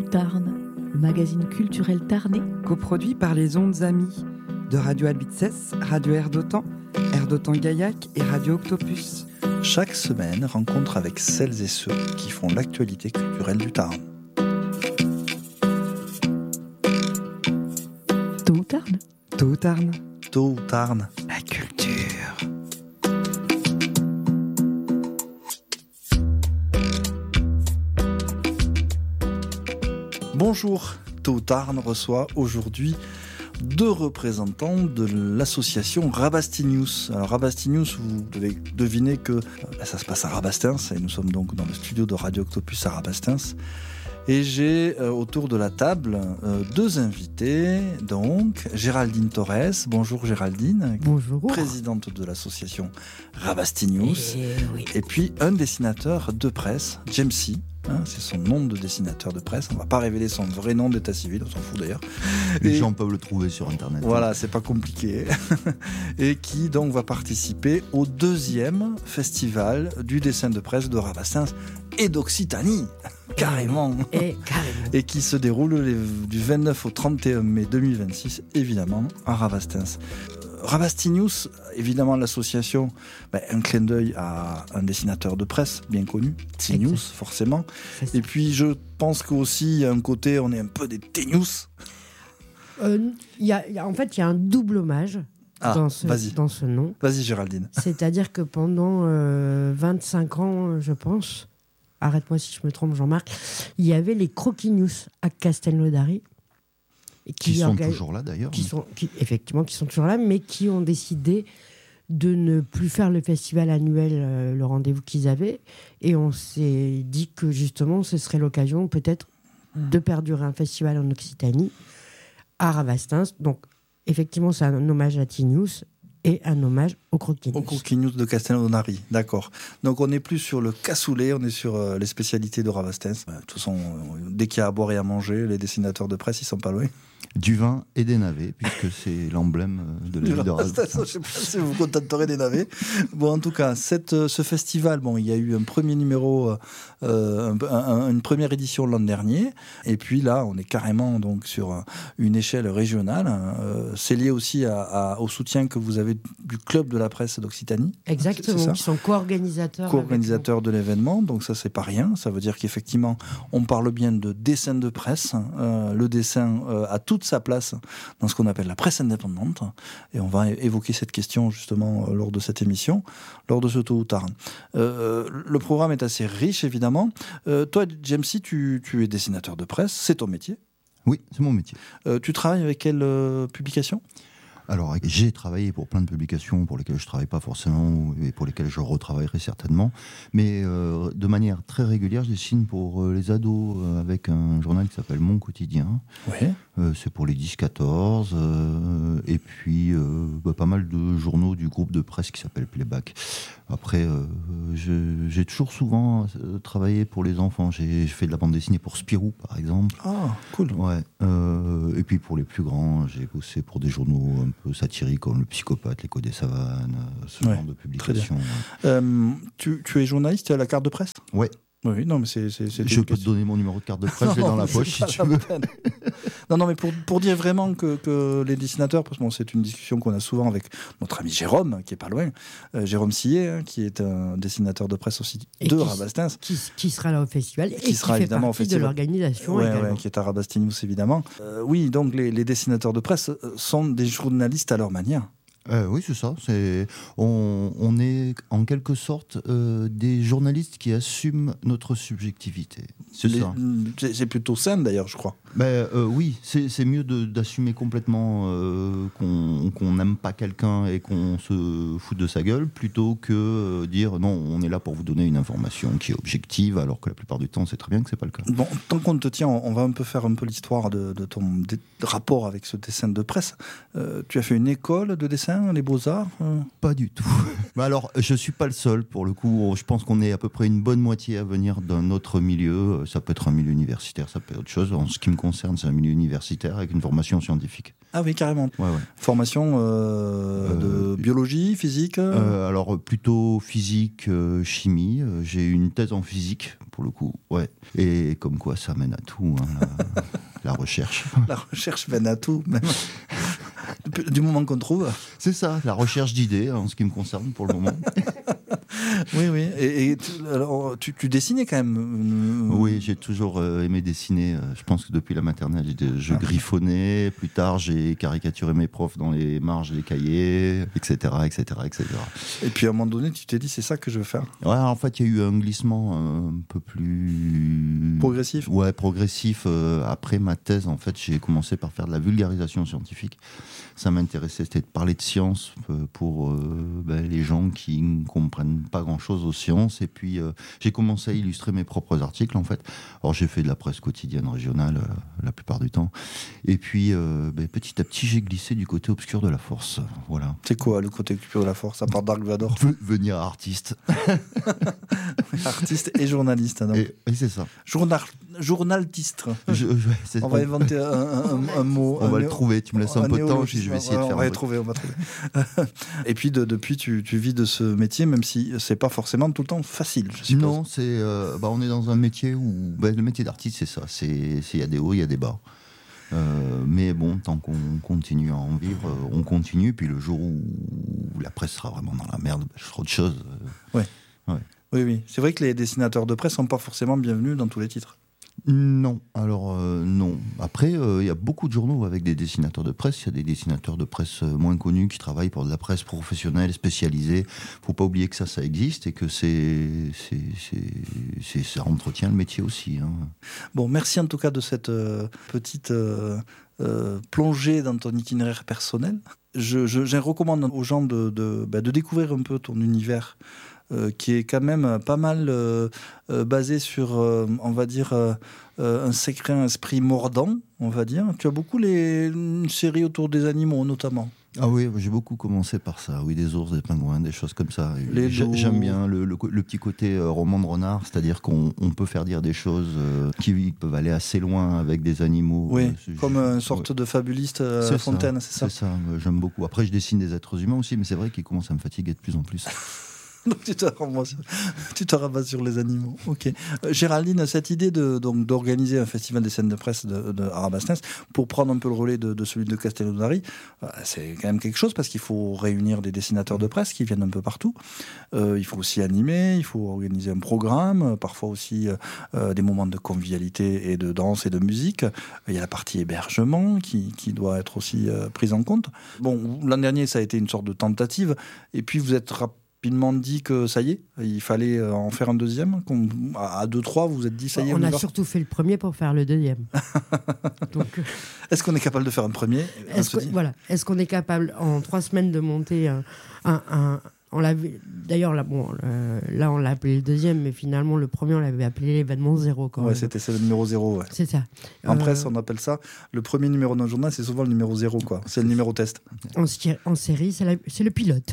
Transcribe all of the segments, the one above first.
Tarn, le magazine culturel tarnais. Coproduit par les Ondes Amies de Radio Albizès, Radio Air d'Otan Gaillac et Radio Octopus. Chaque semaine, rencontre avec celles et ceux qui font l'actualité culturelle du Tarn. Tôt Tarn. Tôt Tarn. Tôt Tarn. La culture. Bonjour, Tôt Tarn reçoit aujourd'hui deux représentants de l'association Rabastinius. Alors Rabastinius, vous devez deviner que ça se passe à Rabastens, et nous sommes donc dans le studio de Radio Octopus à Rabastens. Et j'ai autour de la table deux invités, donc Géraldine Torres. Bonjour Géraldine. Bonjour. Présidente de l'association Rabastinius. Oui. Et puis un dessinateur de presse, Jamesy. C'est son nom de dessinateur de presse. On ne va pas révéler son vrai nom d'état civil, on s'en fout d'ailleurs. Les gens peuvent le trouver sur Internet. Voilà, c'est pas compliqué. Et qui donc va participer au deuxième festival du dessin de presse de Rabastens et d'Occitanie. Carrément. Et qui se déroule du 29 au 31 mai 2026, évidemment, à Rabastens. Rabastinius, évidemment l'association, un clin d'œil à un dessinateur de presse bien connu, Tinius forcément. Et puis je pense qu'aussi il y a un côté, on est un peu des Tenius. En fait, il y a un double hommage dans ce nom. Vas-y Géraldine. C'est-à-dire que pendant 25 ans, je pense, arrête-moi si je me trompe Jean-Marc, il y avait les Croquinius à Castelnaudary. Qui sont toujours là d'ailleurs. Qui sont toujours là, mais qui ont décidé de ne plus faire le festival annuel, le rendez-vous qu'ils avaient. Et on s'est dit que justement, ce serait l'occasion peut-être de perdurer un festival en Occitanie, à Rabastens. Donc, effectivement, c'est un hommage à Tinius et un hommage aux Croquinius. Aux Croquinius de Castelnaudary, d'accord. Donc, on n'est plus sur le cassoulet, on est sur les spécialités de Rabastens. De toute façon, dès qu'il y a à boire et à manger, les dessinateurs de presse, ils sont pas loin. Du vin et des navets, puisque c'est l'emblème de la ville de Rabastens. Je ne sais pas si vous vous contenterez des navets. Bon, en tout cas, ce festival, il y a eu un premier numéro, une première édition l'an dernier, et puis là, on est carrément donc sur une échelle régionale. C'est lié aussi au soutien que vous avez du club de la presse d'Occitanie. Exactement, qui sont co-organisateurs de l'événement, donc ça c'est pas rien. Ça veut dire qu'effectivement, on parle bien de dessin de presse. Le dessin a toute sa place dans ce qu'on appelle la presse indépendante, et on va évoquer cette question justement lors de cette émission, lors de ce Tôt Tarn. Le programme est assez riche évidemment. Toi Jamesy, tu es dessinateur de presse, c'est ton métier? Oui, c'est mon métier. Tu travailles avec quelle publication? Alors, j'ai travaillé pour plein de publications pour lesquelles je ne travaille pas forcément et pour lesquelles je retravaillerai certainement. Mais de manière très régulière, je dessine pour les ados avec un journal qui s'appelle Mon Quotidien. Ouais. C'est pour les 10-14. Et puis, pas mal de journaux du groupe de presse qui s'appelle Playback. Après, j'ai toujours souvent travaillé pour les enfants. J'ai fait de la bande dessinée pour Spirou, par exemple. Ah, cool. Ouais. Et puis pour les plus grands, j'ai bossé pour des journaux un peu satiriques comme Le Psychopathe, L'Écho des Savanes, ce genre de publications. Tu es journaliste, tu as la carte de presse? Ouais. Oui, non, mais c'est je peux te donner mon numéro de carte de presse, je l'ai dans la poche si tu veux. Non, mais pour dire vraiment que les dessinateurs, parce que c'est une discussion qu'on a souvent avec notre ami Jérôme, qui est pas loin, Jérôme Sillet, qui est un dessinateur de presse aussi de Rabastens. Qui sera là au festival et qui sera fait évidemment partie de l'organisation également. Qui est à Rabastinius évidemment. Oui, donc les dessinateurs de presse sont des journalistes à leur manière. Oui, c'est ça. On est en quelque sorte des journalistes qui assument notre subjectivité. C'est plutôt sain d'ailleurs, je crois. Oui, c'est mieux d'assumer complètement qu'on n'aime pas quelqu'un et qu'on se fout de sa gueule, plutôt que dire non, on est là pour vous donner une information qui est objective, alors que la plupart du temps, c'est très bien que c'est pas le cas. Bon, tant qu'on te tient, on va un peu faire l'histoire de ton rapport avec ce dessin de presse. Tu as fait une école de dessin rien, les beaux-arts Pas du tout. Alors, je ne suis pas le seul, pour le coup. Je pense qu'on est à peu près une bonne moitié à venir d'un autre milieu. Ça peut être un milieu universitaire, ça peut être autre chose. En ce qui me concerne, c'est un milieu universitaire avec une formation scientifique. Ah oui, carrément. Ouais. Formation de biologie, physique Alors, plutôt physique, chimie. J'ai une thèse en physique, pour le coup. Ouais. Et comme quoi, ça mène à tout, la recherche. La recherche mène à tout, même. Du moment qu'on trouve. C'est ça, la recherche d'idées, en ce qui me concerne, pour le moment. Oui. Et alors, tu dessinais quand même Oui, j'ai toujours aimé dessiner. Je pense que depuis la maternelle, je griffonnais. Plus tard, j'ai caricaturé mes profs dans les marges des cahiers, etc. Et puis à un moment donné, tu t'es dit, c'est ça que je veux faire. Ouais, en fait, il y a eu un glissement un peu plus... Progressif. Ouais, progressif. Après ma thèse, en fait, j'ai commencé par faire de la vulgarisation scientifique. Ça m'intéressait, c'était de parler de science pour les gens qui ne comprennent pas grand-chose aux sciences. Et puis, j'ai commencé à illustrer mes propres articles, en fait. Alors, j'ai fait de la presse quotidienne régionale la plupart du temps. Et puis, petit à petit, j'ai glissé du côté obscur de la force. Voilà. C'est quoi le côté obscur de la force, à part Dark Vador? Venir artiste. Artiste et journaliste. Et c'est ça. Journaliste. On va inventer un mot. On va le trouver. Tu me laisses un peu de temps, puis je vais essayer de faire. On va trouver. Et puis depuis, tu vis de ce métier, même si c'est pas forcément tout le temps facile, je suppose. Non, c'est on est dans un métier où le métier d'artiste, c'est ça. Il y a des hauts, il y a des bas. Mais bon, tant qu'on continue à en vivre, on continue. Puis le jour où la presse sera vraiment dans la merde, je ferai autre chose. Ouais. Oui. C'est vrai que les dessinateurs de presse sont pas forcément bienvenus dans tous les titres. Non, alors non. Après, il y a beaucoup de journaux avec des dessinateurs de presse. Il y a des dessinateurs de presse moins connus qui travaillent pour de la presse professionnelle, spécialisée. Faut pas oublier que ça existe et que ça entretient le métier aussi. Bon, merci en tout cas de cette petite plongée dans ton itinéraire personnel. Je recommande aux gens de découvrir un peu ton univers. Qui est quand même pas mal basé sur, on va dire, un secret esprit mordant, on va dire. Tu as beaucoup une série autour des animaux, notamment. Ah oui, j'ai beaucoup commencé par ça. Oui, des ours, des pingouins, des choses comme ça. J'aime bien le petit côté roman de renard, c'est-à-dire qu'on peut faire dire des choses qui peuvent aller assez loin avec des animaux. Oui, comme une sorte de fabuliste Fontaine, c'est ça. C'est ça, j'aime beaucoup. Après, je dessine des êtres humains aussi, mais c'est vrai qu'ils commencent à me fatiguer de plus en plus. Donc tu te rabats sur les animaux. Ok. Géraldine, cette idée d'organiser un festival des scènes de presse à Rabastens pour prendre un peu le relais de celui de Castellodari, c'est quand même quelque chose parce qu'il faut réunir des dessinateurs de presse qui viennent un peu partout. Il faut aussi animer, il faut organiser un programme, parfois aussi des moments de convivialité et de danse et de musique. Il y a la partie hébergement qui doit être aussi prise en compte. Bon, l'an dernier, ça a été une sorte de tentative et puis vous êtes rapidement dit que ça y est, il fallait en faire un deuxième. À 2-3, vous vous êtes dit ça y est. On a surtout fait le premier pour faire le deuxième. Donc, est-ce qu'on est capable de faire un premier? Est-ce qu'on est capable en 3 semaines de monter on l'avait, d'ailleurs, là, on l'a appelé le deuxième, mais finalement, le premier, on l'avait appelé l'événement 0. C'est le numéro 0. Ouais. C'est ça. En presse, on appelle ça le premier numéro d'un journal, c'est souvent le numéro 0. C'est le numéro test. En série, c'est le pilote.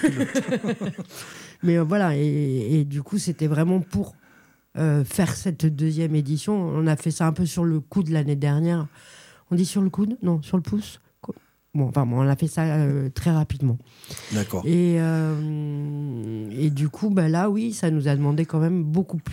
Mais voilà, et du coup, c'était vraiment pour faire cette deuxième édition. On a fait ça un peu sur le coude l'année dernière. On dit sur le coude? Non, sur le pouce. On a fait ça très rapidement. D'accord. Et du coup, là, oui, ça nous a demandé quand même beaucoup plus